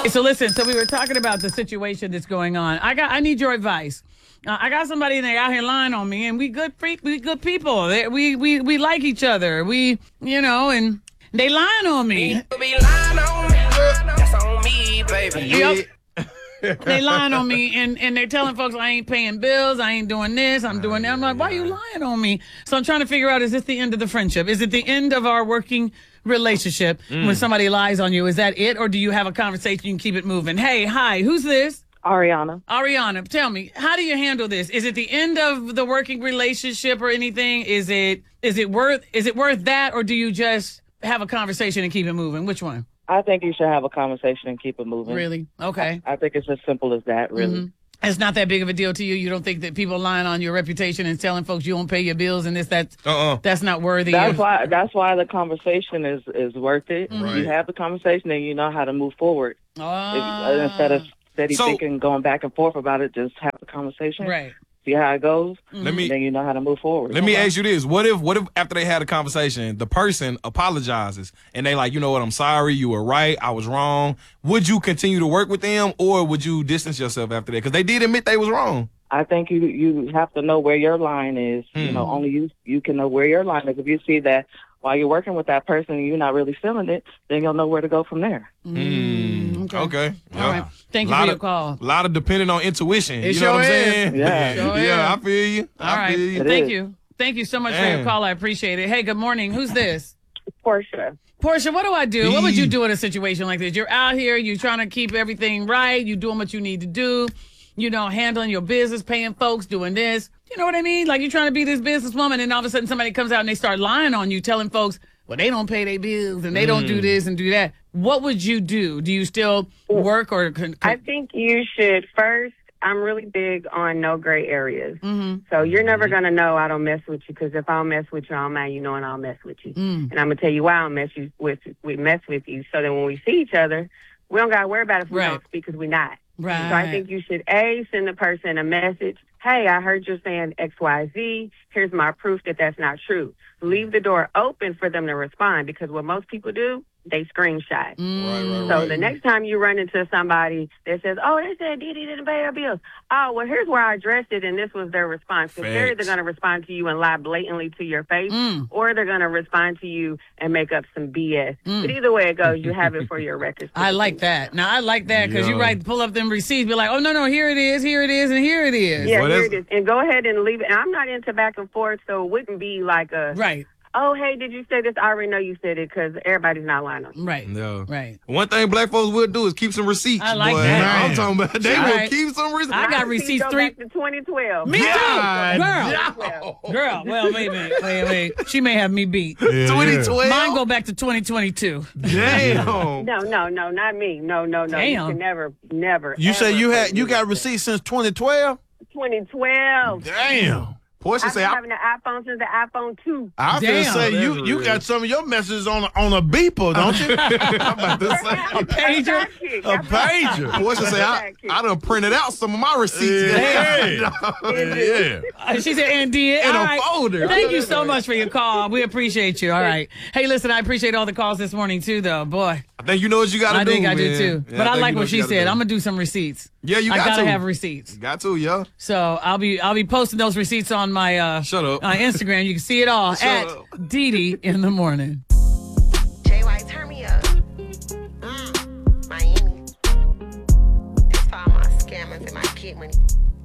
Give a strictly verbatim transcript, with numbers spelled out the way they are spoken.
So listen, so we were talking about the situation that's going on. I got, I need your advice. Uh, I got somebody they out here lying on me, and we good, freak, we good people. They, we, we, we like each other. We, you know, and they lying on me. Be lying on me. That's on me, baby. Yep. They lying on me, and, and they're telling folks I ain't paying bills, I ain't doing this, I'm doing that. I'm like, why are you lying on me? So I'm trying to figure out, is this the end of the friendship? Is it the end of our working relationship mm. when somebody lies on you? Is that it, or do you have a conversation, you can keep it moving? Hey, hi, who's this? Ariana. Ariana, tell me, how do you handle this? Is it the end of the working relationship or anything? Is it is it worth is it worth that, or do you just have a conversation and keep it moving? Which one? I think you should have a conversation and keep it moving. Really? Okay. I, I think it's as simple as that, really. Mm-hmm. It's not that big of a deal to you? You don't think that people lying on your reputation and telling folks you don't pay your bills and this, that's, uh-uh. that's not worthy? That's of... why That's why the conversation is, is worth it. Mm-hmm. You have the conversation and you know how to move forward. Oh. If, instead of steady so, thinking, going back and forth about it, just have the conversation. Right. See how it goes, let me, then you know how to move forward. Let me ask you this. What if what if after they had a conversation, the person apologizes and they like, you know what, I'm sorry, you were right, I was wrong. Would you continue to work with them, or would you distance yourself after that? Because they did admit they was wrong. I think you you have to know where your line is. Hmm. You know, only you you can know where your line is. If you see that while you're working with that person and you're not really feeling it, then you'll know where to go from there. Mm. Okay. okay. All yeah. right. Thank you for your of, call. A lot of depending on intuition. It you sure know what I'm is. saying? Yeah. Sure yeah, is. I feel you. All I right. feel you. Thank is. you. Thank you so much Man. for your call. I appreciate it. Hey, good morning. Who's this? Portia. Portia, what do I do? What would you do in a situation like this? You're out here, you're trying to keep everything right, you're doing what you need to do, you know, handling your business, paying folks, doing this. You know what I mean? Like, you're trying to be this businesswoman, and all of a sudden somebody comes out and they start lying on you, telling folks, well, they don't pay their bills and they mm. don't do this and do that. What would you do? Do you still work or? Con- con- I think you should first. I'm really big on no gray areas. Mm-hmm. So you're never going to know I don't mess with you, because if I don't mess with you, I don't mind you knowing I don't mess with you. Mm. And I'm going to tell you why I don't mess you with, we mess with you, so that when we see each other, we don't got to worry about it if we right. don't speak, because we're not. Right. So I think you should, A, send the person a message. Hey, I heard you're saying X, Y, Z. Here's my proof that that's not true. Leave the door open for them to respond, because what most people do, they screenshot. Mm. Right, right, so right. the next time you run into somebody that says, oh, they said Didi didn't pay our bills. Oh, well, here's where I addressed it, and this was their response. Because they're either going to respond to you and lie blatantly to your face, mm. or they're going to respond to you and make up some B S. Mm. But either way it goes, you have it for your records. I like that. Now, I like that, because you write, pull up them receipts, be like, oh, no, no, here it is, here it is, and here it is. Yeah, well, here it is. And go ahead and leave it. And I'm not into back and forth, so it wouldn't be like a... Right. Oh, hey, did you say this? I already know you said it, because everybody's not lying on you. Right. No. Right. One thing black folks will do is keep some receipts. I like boy. that. I'm talking about they All will right. keep some receipts. I got My receipts go three. back to twenty twelve. Me too. God, Girl. Girl. Well, wait a minute. Wait, wait. She may have me beat. Yeah, twenty twelve. Mine go back to twenty twenty-two. Damn. No, no, no, not me. No, no, no. Damn. You can never, never. You say ever you put had me you got like receipts since twenty twelve? that. twenty twelve. Damn. Portia I've say, been I, having the iPhone since the iPhone two. I feel Damn. say you That's you real. got some of your messages on a, on a beeper, don't you? I'm about to say, A pager. A pager. Portia say, I, I done printed out some of my receipts. Yeah. Yeah. Uh, she said, and did. In All a right. folder. Thank you so much for your call. We appreciate you. All right. Hey, listen, I appreciate all the calls this morning, too, though. Boy, I think you know what you got to I do, think I do, man. too. Yeah, But I think like you know what she you gotta said. do. I'm going to do some receipts. Yeah, you I got gotta to. have receipts. Got to, yeah. So I'll be I'll be posting those receipts on my uh, Shut up. on Instagram. You can see it all Shut at up. Didi in the morning. J Y, turn me up. Mm, Miami. That's for all my scammers and my kid money.